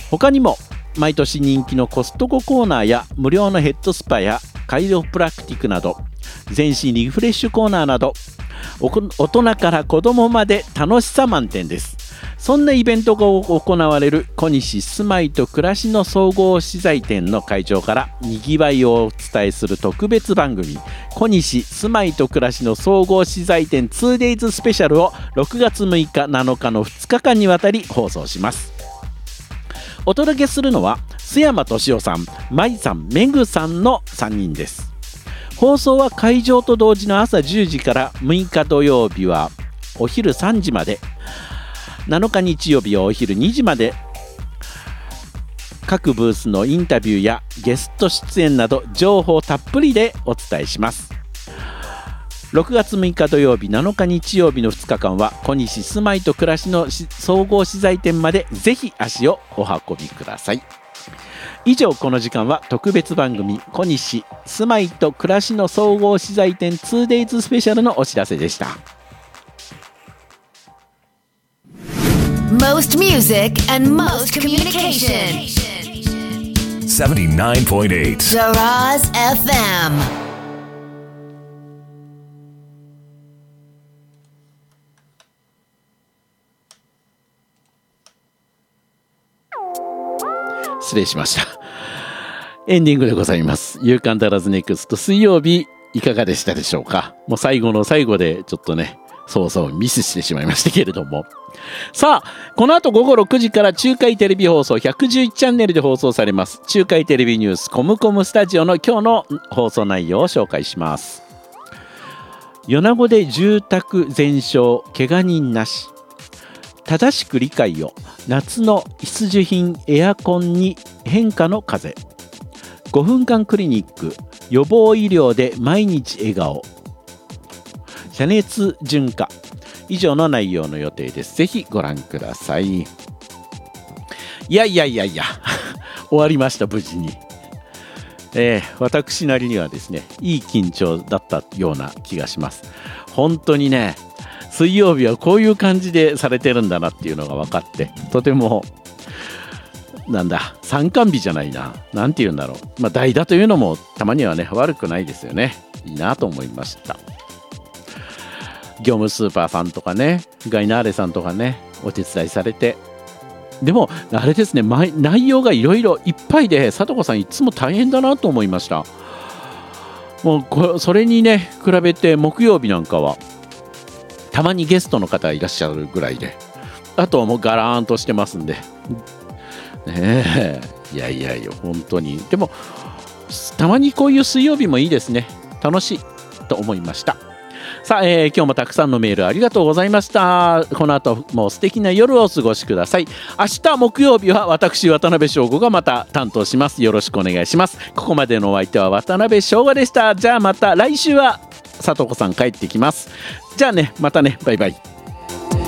他にも毎年人気のコストココーナーや無料のヘッドスパやカイロプラクティックなど、全身リフレッシュコーナーなど、大人から子供まで楽しさ満点です。そんなイベントが行われる小西住まいと暮らしの総合資材店の会場からにぎわいをお伝えする特別番組、小西住まいと暮らしの総合資材店 2days スペシャルを6月6日7日の2日間にわたり放送します。お届けするのは須山俊夫さん、舞さん、めぐさんの3人です。放送は会場と同時の朝10時から6日土曜日はお昼3時まで、7日日曜日はお昼2時まで、各ブースのインタビューやゲスト出演など情報たっぷりでお伝えします。6月6日土曜日、7日日曜日の2日間は小西住まいと暮らしの総合資材店までぜひ足をお運びください。以上、この時間は特別番組小西住まいと暮らしの総合資材店 2days スペシャルのお知らせでした。 Most music and most communication. 79.8 Zaraz FM. 失礼しました。エンディングでございます。夕刊ダラズネクスト水曜日いかがでしたでしょうか。もう最後の最後でちょっとね、そうミスしてしまいましたけれども、さあこの後午後6時から中海テレビ放送111チャンネルで放送されます中海テレビニュースコムコムスタジオの今日の放送内容を紹介します。米子で住宅全焼、怪我人なし、正しく理解を、夏の必需品エアコンに変化の風、5分間クリニック、予防医療で毎日笑顔、遮熱順化、以上の内容の予定です。ぜひご覧ください。いや終わりました、無事に。私なりにはですね、いい緊張だったような気がします。本当にね、水曜日はこういう感じでされてるんだなっていうのが分かって、とても参観日じゃないな、なんて言うんだろう、代打というのもたまにはね悪くないですよね。いいなと思いました。業務スーパーさんとかね、ガイナーレさんとかね、お手伝いされて、でもあれですね、内容がいろいろいっぱいで、さとこさんいつも大変だなと思いました。もうそれにね比べて木曜日なんかはたまにゲストの方いらっしゃるぐらいで、あとはもうガラーンとしてますんでね。いや本当に。でもたまにこういう水曜日もいいですね。楽しいと思いました。さあ、今日もたくさんのメールありがとうございました。この後も素敵な夜をお過ごしください。明日木曜日は私渡辺翔吾がまた担当します。よろしくお願いします。ここまでのお相手は渡辺翔吾でした。じゃあまた来週はさとこさん帰ってきます。じゃあね、またね、バイバイ。